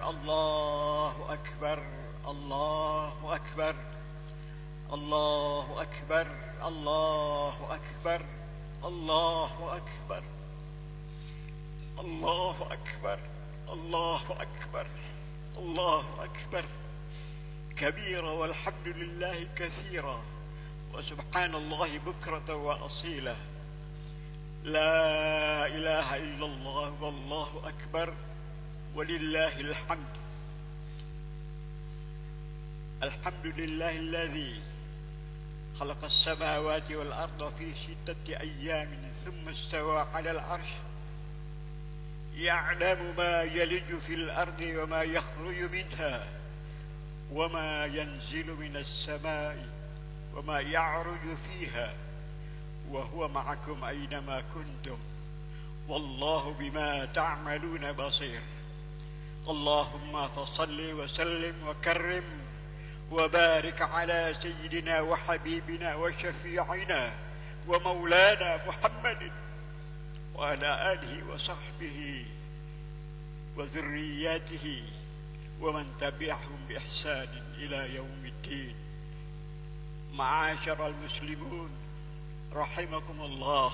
Allahu Akbar, Allahu Akbar, Allahu Akbar, Allahu Akbar, Allahu Akbar, Allahu Akbar, Allahu Akbar, Allahu Akbar, kabira walhamdulillahi katsira wa subhanallahi bukratan wa asila. La ilaha illallah wallahu akbar walillahil hamd. Alhamdulillahilladzi khalaqas samawati wal arda fi sittati ayyamin thumma istawa 'alal 'arsy ya'lamu ma yaliju fil ardi wa ma yakhruju minha wa ma yanzilu minas samai wa ma ya'ruju fiha wa huwa ma'akum aynama kuntum wallahu bima ta'maluna basir. Allahumma fasalli wa sallim wa karrim wa barik ala sayyidina wa habibina wa syafi'ina wa maulana Muhammadin wa ala alihi wa sahbihi wa dhurriyyatihi wa man tabi'ahum bi ihsanin ila yaumiddin. Ma'asyiral muslimun rahimakumullah.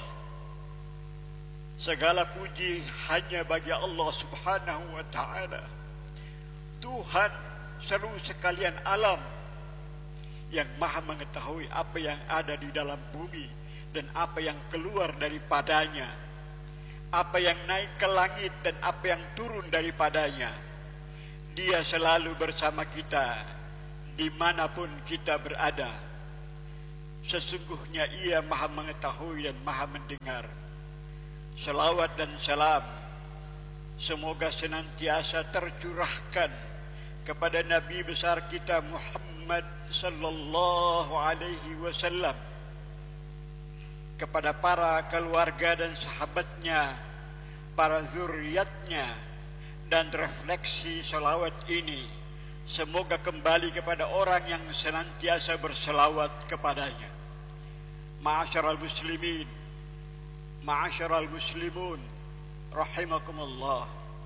Segala puji hanya bagi Allah Subhanahu wa ta'ala, Tuhan seluruh sekalian alam, yang maha mengetahui apa yang ada di dalam bumi dan apa yang keluar daripadanya, apa yang naik ke langit dan apa yang turun daripadanya. Dia selalu bersama kita dimanapun kita berada. Sesungguhnya ia maha mengetahui dan maha mendengar. Selawat dan salam semoga senantiasa tercurahkan kepada Nabi besar kita Muhammad sallallahu alaihi wasallam, kepada para keluarga dan sahabatnya, para zuriatnya, dan refleksi selawat ini semoga kembali kepada orang yang senantiasa berselawat kepadanya. Ma'asyiral muslimin, ma'asyiral muslimun rahimakumullah.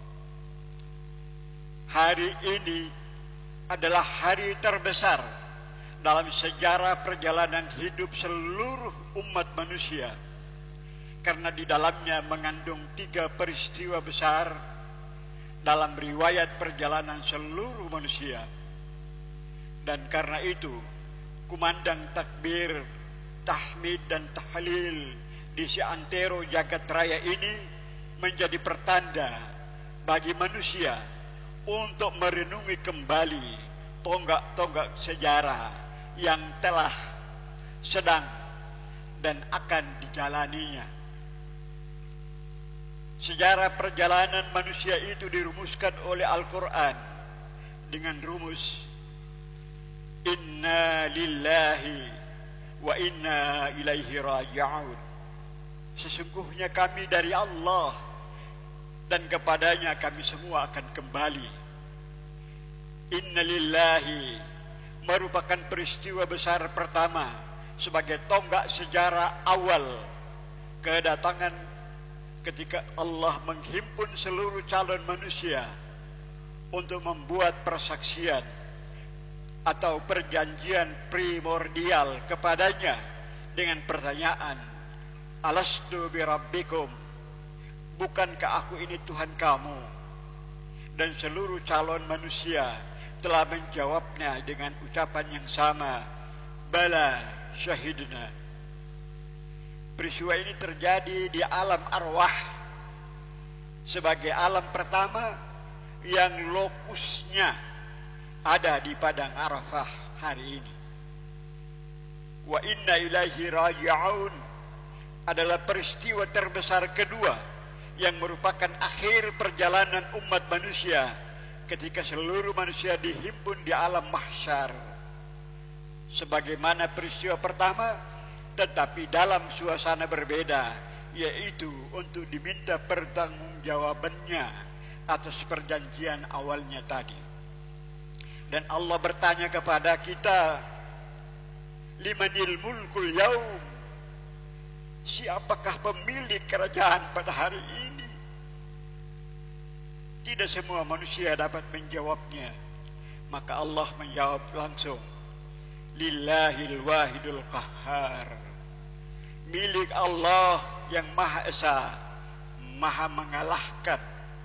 Hari ini adalah hari terbesar dalam sejarah perjalanan hidup seluruh umat manusia, karena di dalamnya mengandung 3 peristiwa besar dalam riwayat perjalanan seluruh manusia. Dan karena itu kumandang takbir, tahmid dan tahlil di seantero jagat raya ini menjadi pertanda bagi manusia untuk merenungi kembali tonggak-tonggak sejarah yang telah, sedang, dan akan dijalaninya. Sejarah perjalanan manusia itu dirumuskan oleh Al-Quran dengan rumus Inna lillahi wa inna ilaihi raji'un. Sesungguhnya kami dari Allah dan kepadanya kami semua akan kembali. Inna lillahi merupakan peristiwa besar pertama sebagai tonggak sejarah awal kedatangan ketika Allah menghimpun seluruh calon manusia untuk membuat persaksian atau perjanjian primordial kepadanya dengan pertanyaan, Alastu birabbikum, bukankah aku ini Tuhan kamu? Dan seluruh calon manusia telah menjawabnya dengan ucapan yang sama, Bala syahidna. Peristiwa ini terjadi di alam arwah sebagai alam pertama yang lokusnya ada di padang Arafah hari ini. Wa inna ilaihi raji'un adalah peristiwa terbesar kedua yang merupakan akhir perjalanan umat manusia ketika seluruh manusia dihimpun di alam mahsyar. Sebagaimana peristiwa pertama, tetapi dalam suasana berbeda, yaitu untuk diminta pertanggungjawabannya atas perjanjian awalnya tadi. Dan Allah bertanya kepada kita, limanil mulkul yaum, siapakah pemilik kerajaan pada hari ini? tidak semua manusia dapat menjawabnya. Maka Allah menjawab langsung, Lillahil wahidul qahhar. Milik Allah yang Maha Esa, Maha mengalahkan.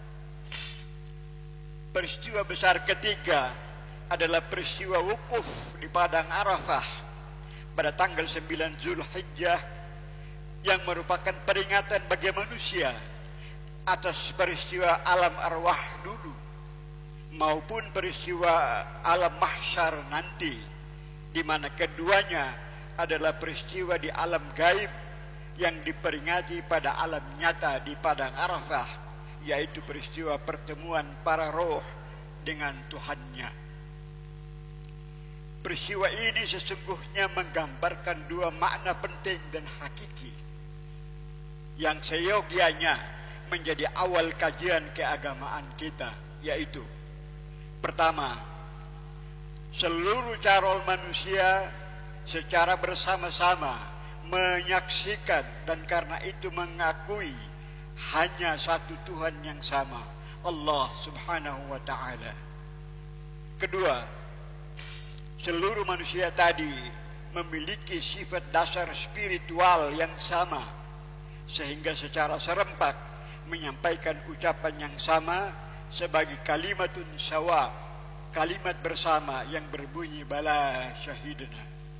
Peristiwa besar ketiga adalah peristiwa wukuf di Padang Arafah pada tanggal 9 Zulhijjah, yang merupakan peringatan bagi manusia atas peristiwa alam arwah dulu maupun peristiwa alam mahsyar nanti, di mana keduanya adalah peristiwa di alam gaib yang diperingati pada alam nyata di Padang Arafah, yaitu peristiwa pertemuan para roh dengan Tuhannya. Peristiwa ini sesungguhnya menggambarkan dua makna penting dan hakiki yang seyogianya menjadi awal kajian keagamaan kita, yaitu pertama, seluruh carol manusia secara bersama-sama menyaksikan dan karena itu mengakui hanya satu Tuhan yang sama, Allah Subhanahu wa ta'ala. Kedua, seluruh manusia tadi memiliki sifat dasar spiritual yang sama, sehingga secara serempak menyampaikan ucapan yang sama sebagai kalimatun sawa, kalimat bersama yang berbunyi bala syahidna.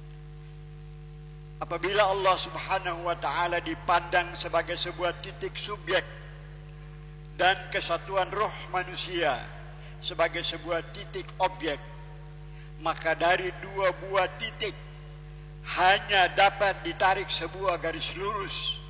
Apabila Allah Subhanahu wa ta'ala dipandang sebagai sebuah titik subjek dan kesatuan roh manusia sebagai sebuah titik objek, maka dari dua buah titik hanya dapat ditarik sebuah garis lurus,